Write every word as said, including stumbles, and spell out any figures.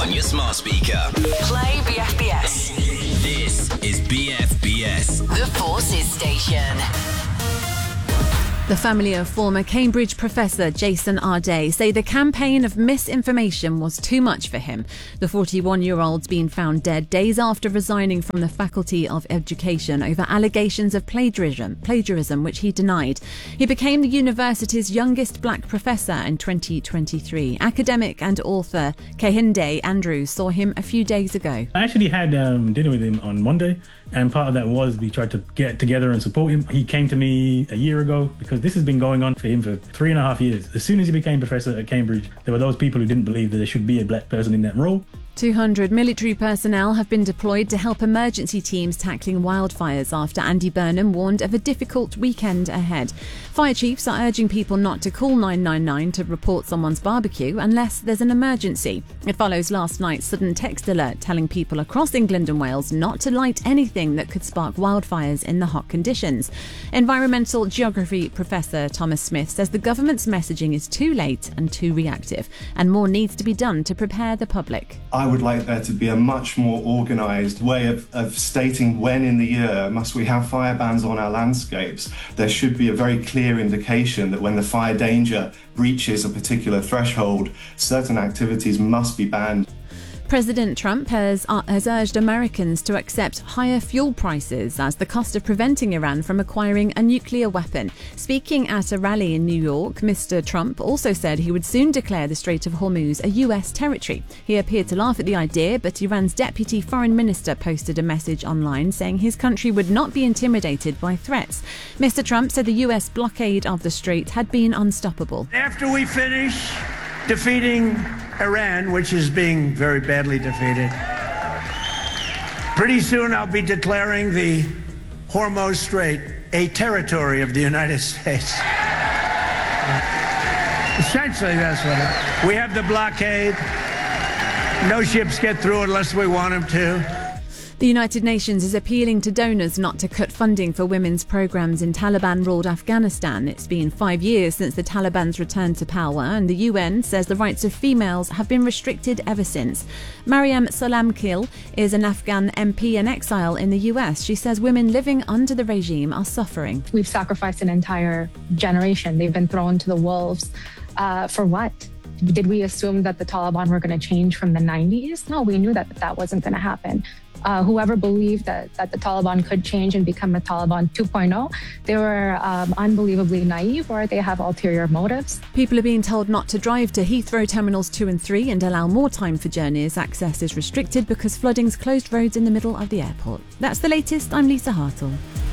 on your smart speaker. Play B F B S. This is B F B S. The Forces Station. The family of former Cambridge professor Jason Arday say the campaign of misinformation was too much for him. The forty-one-year-old's been found dead days after resigning from the Faculty of Education over allegations of plagiarism, plagiarism which he denied. He became the university's youngest black professor in twenty twenty-three. Academic and author Kehinde Andrews saw him a few days ago. I actually had um, dinner with him on Monday, and part of that was we tried to get together and support him. He came to me a year ago because this has been going on for him for three and a half years. As soon as he became professor at Cambridge, there were those people who didn't believe that there should be a black person in that role. two hundred military personnel have been deployed to help emergency teams tackling wildfires after Andy Burnham warned of a difficult weekend ahead. Fire chiefs are urging people not to call nine nine nine to report someone's barbecue unless there's an emergency. It follows last night's sudden text alert telling people across England and Wales not to light anything that could spark wildfires in the hot conditions. Environmental geography professor Thomas Smith says the government's messaging is too late and too reactive, and more needs to be done to prepare the public. I would like there to be a much more organised way of, of stating when in the year must we have fire bans on our landscapes. There should be a very clear indication that when the fire danger reaches a particular threshold, certain activities must be banned. President Trump has, uh, has urged Americans to accept higher fuel prices as the cost of preventing Iran from acquiring a nuclear weapon. Speaking at a rally in New York, Mister Trump also said he would soon declare the Strait of Hormuz a U S territory. He appeared to laugh at the idea, but Iran's deputy foreign minister posted a message online saying his country would not be intimidated by threats. Mister Trump said the U S blockade of the strait had been unstoppable. After we finish defeating Iran, which is being very badly defeated, pretty soon I'll be declaring the Hormuz Strait a territory of the United States. Essentially, that's what it is. We have the blockade. No ships get through unless we want them to. The United Nations is appealing to donors not to cut funding for women's programs in Taliban-ruled Afghanistan. It's been five years since the Taliban's return to power, and the U N says the rights of females have been restricted ever since. Mariam Solamkil is an Afghan M P in exile in the U S. She says women living under the regime are suffering. We've sacrificed an entire generation. They've been thrown to the wolves. Uh, for what? Did we assume that the Taliban were going to change from the nineties? No, we knew that that wasn't going to happen. Uh, whoever believed that, that the Taliban could change and become a Taliban two point oh, they were um, unbelievably naive, or they have ulterior motives. People are being told not to drive to Heathrow Terminals two and three and allow more time for journeys. Access is restricted because flooding's closed roads in the middle of the airport. That's the latest. I'm Lisa Hartle.